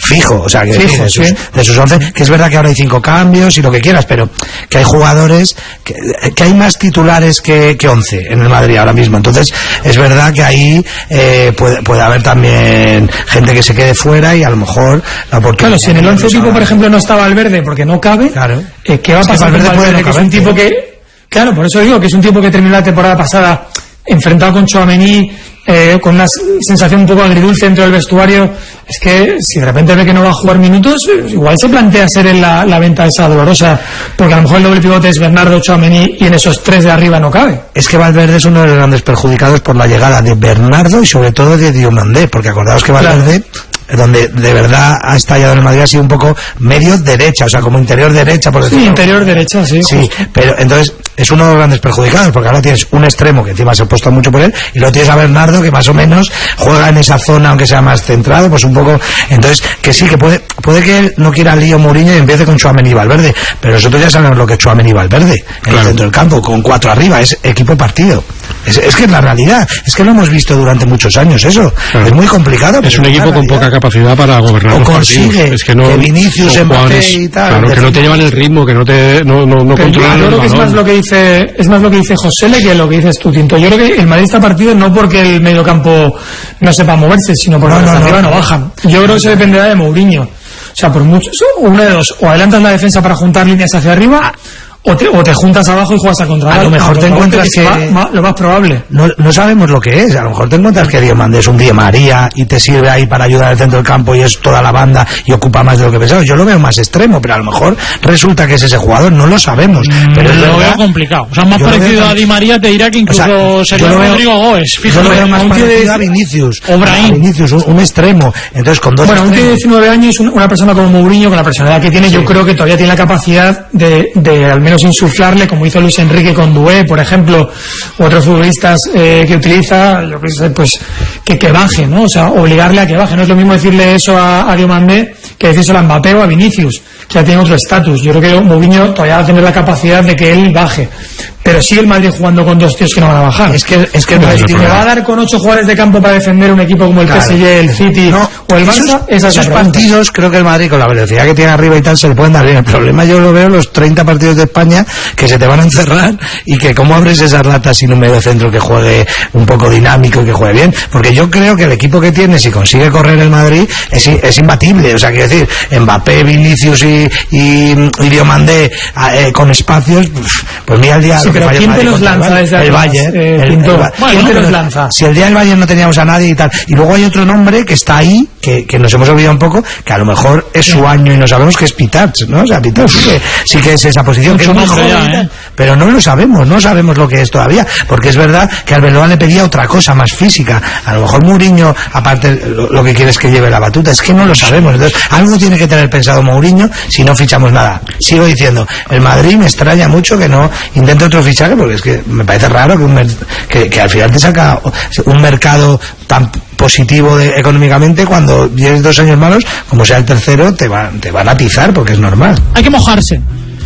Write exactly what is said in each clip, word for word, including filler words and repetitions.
fijo, o sea, que fijo, de, sus, sí. de sus once, que es verdad que ahora hay cinco cambios y lo que quieras, pero que hay jugadores, que, que hay más titulares que, que once en el Madrid ahora mismo, entonces es verdad que ahí eh, puede, puede haber también gente que se quede fuera y a lo mejor la oportunidad... Claro, si en el once tipo, por ejemplo, no está Valverde porque no cabe, claro. eh, ¿qué va a pasar con Valverde? Valverde no que es un tipo que... Claro, por eso digo que es un tipo que terminó la temporada pasada enfrentado con Tchouaméni, eh, con una sensación un poco agridulce dentro del vestuario. Es que si de repente ve que no va a jugar minutos, igual se plantea ser en la, la venta esa dolorosa, porque a lo mejor el doble pivote es Bernardo, Tchouaméni y en esos tres de arriba no cabe. Es que Valverde es uno de los grandes perjudicados por la llegada de Bernardo y sobre todo de Diomandé, porque acordaos que Valverde... Claro. Donde de verdad ha estallado en el Madrid ha sido un poco medio derecha, o sea, como interior derecha, por decirlo. Sí, interior derecha, sí. Sí, justo. Pero entonces es uno de los grandes perjudicados, porque ahora tienes un extremo que encima se ha puesto mucho por él, y luego tienes a Bernardo que más o menos juega en esa zona, aunque sea más centrado, pues un poco. Entonces, que sí, que puede puede que él no quiera lío Mourinho y empiece con Tchouaméni y Valverde, pero nosotros ya sabemos lo que es Tchouaméni y Valverde en claro. el centro del campo, con cuatro arriba, es equipo partido. Es, es que es la realidad, es que lo hemos visto durante muchos años eso, claro. es muy complicado. Es un equipo con poca capacidad para gobernar o los consigue es que, no, que Vinicius, Mbappé y tal, claro, que no te llevan el ritmo, que no te no, no, no controlan yo el creo que es más lo que dice es más lo que dice Josele que lo que dices tú, Tinto. Yo creo que el Madrid está partido no porque el mediocampo no sepa moverse, sino porque no, los no, arriba no, no bajan. Yo creo que eso dependerá de Mourinho. O sea, por mucho, uno de dos, o adelantas la defensa para juntar líneas hacia arriba, O te, o te juntas abajo y juegas a contra. A lo mejor te encuentras que, que más, lo más probable. No, no sabemos lo que es. A lo mejor te encuentras que Diomandé es un Di María y te sirve ahí para ayudar al centro del campo y es toda la banda y ocupa más de lo que pensamos. Yo lo veo más extremo, pero a lo mejor resulta que es ese jugador. No lo sabemos. Mm, pero es lo verdad, veo complicado. O sea, más parecido a Di María te dirá que incluso o sea, sería veo, Rodrigo Góes. Fíjate, yo lo veo más parecido a Vinicius. O Brahim. Vinicius, un, un extremo. Entonces, con dos bueno, un tío de diecinueve años, una persona como Mourinho, con la personalidad que tiene, sí. yo creo que todavía tiene la capacidad de, de al menos insuflarle, como hizo Luis Enrique con Doué, por ejemplo, u otros futbolistas eh, que utiliza, yo qué sé, pues que, que baje, ¿no? O sea, obligarle a que baje. No es lo mismo decirle eso a, a Diomandé que decírselo a Mbappé o a Vinicius, que ya tiene otro estatus. Yo creo que Mourinho todavía va a tener la capacidad de que él baje. Pero sí el Madrid jugando con dos tíos que no van a bajar. Es que, es que no, el si me va a dar con ocho jugadores de campo para defender un equipo como el claro. P S G, el City no, o el Barça, esos, esos partidos, creo que el Madrid con la velocidad que tiene arriba y tal se le pueden dar bien. El problema yo lo veo los treinta partidos de España que se te van a encerrar y que cómo abres esas latas sin un medio centro que juegue un poco dinámico y que juegue bien. Porque yo creo que el equipo que tiene, si consigue correr el Madrid, es, es imbatible. O sea, quiero decir, Mbappé, Vinicius y, y, y Diomandé eh, con espacios, pues mira el día sí, lo que pero ¿quién te los lanza desde el Bayern, eh, el, el, el, ¿quién te los lanza? Si el día del Bayern no teníamos a nadie y tal, y luego hay otro nombre que está ahí, que, que nos hemos olvidado un poco, que a lo mejor es su año y no sabemos, que es Pitats, ¿no? O sea, Pitats sí que, sí que es esa posición, que es muy joven, ya, ¿eh? Pero no lo sabemos, no sabemos lo que es todavía, porque es verdad que Arbeloa le pedía otra cosa más física. A lo mejor Mourinho, aparte lo, lo que quiere es que lleve la batuta, es que no lo sabemos. Entonces, algo tiene que tener pensado Mourinho si no fichamos nada. Sigo diciendo, el Madrid me extraña mucho que no intente otro fichaje, porque es que me parece raro que, un, que, que al final te saca un mercado tan positivo de, económicamente, cuando tienes dos años malos, como sea el tercero, te, va, te van a atizar, porque es normal. Hay que mojarse.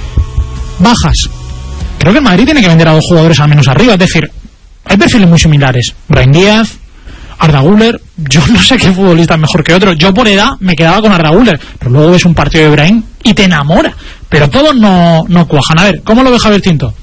Bajas. Creo que el Madrid tiene que vender a dos jugadores al menos arriba. Es decir, hay perfiles muy similares. Brahim Díaz, Arda Güler. Yo no sé qué futbolista es mejor que otro. Yo por edad me quedaba con Arda Güler, pero luego ves un partido de Brahim y te enamora. Pero todos no, no cuajan. A ver, ¿cómo lo ve Javier Tinto?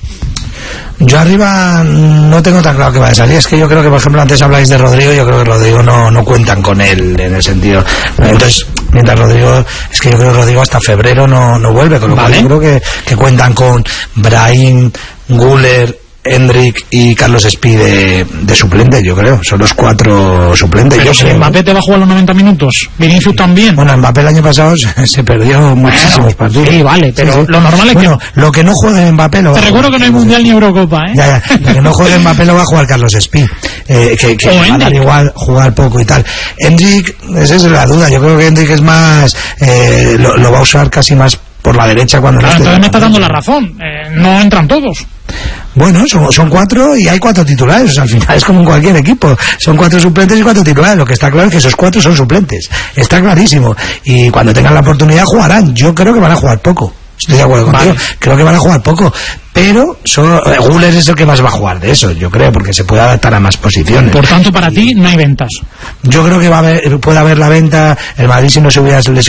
Yo arriba no tengo tan claro que va a salir. Es que yo creo que, por ejemplo, antes habláis de Rodrigo. Yo creo que Rodrigo no, no cuentan con él en el sentido. Entonces, mientras Rodrigo, es que yo creo que Rodrigo hasta febrero no, no vuelve. Con lo vale. cual yo creo que, que cuentan con Brahim, Güler, Endrick y Carlos Espí de, de suplente, yo creo. Son los cuatro suplentes. Pero yo si creo. Mbappé te va a jugar los noventa minutos, Vinicius también. Bueno, Mbappé el año pasado se, se perdió muchísimos bueno, partidos. Sí, vale, pero sí, sí. Lo normal es bueno, que... lo que no juegue Mbappé lo va Te a recuerdo jugar. que no hay Mundial ni Eurocopa, ¿eh? Ya, ya. Lo que no juegue Mbappé lo va a jugar Carlos Espí. Eh, que que va a dar igual jugar poco y tal. Endrick, esa es la duda. Yo creo que Endrick es más... Eh, lo, lo va a usar casi más por la derecha cuando claro, no entonces me está dando la razón. Eh, no entran todos. Bueno, son, son cuatro y hay cuatro titulares. O sea, al final es como en cualquier equipo. Son cuatro suplentes y cuatro titulares. Lo que está claro es que esos cuatro son suplentes. Está clarísimo. Y cuando tengan la oportunidad jugarán. Yo creo que van a jugar poco. Estoy de acuerdo contigo. Vale. Creo que van a jugar poco. Pero son, eh, Güler es el que más va a jugar de eso, yo creo, porque se puede adaptar a más posiciones. Por tanto, para ti no hay ventas. Yo creo que va a haber, puede haber la venta. El Madrid, si no se hubiera lesionado